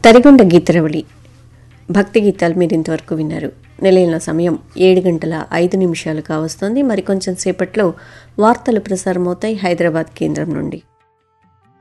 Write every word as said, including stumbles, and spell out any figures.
తరిగొండ గీతరవళి భక్తి గీతాలు మీరు ఇంతవరకు విన్నారు. నిలయంలో సమయం ఏడు గంటల ఐదు నిమిషాలు కావస్తుంది. మరి కొంచెం సేపట్లో వార్తలు ప్రసారమవుతాయి హైదరాబాద్ కేంద్రం నుండి.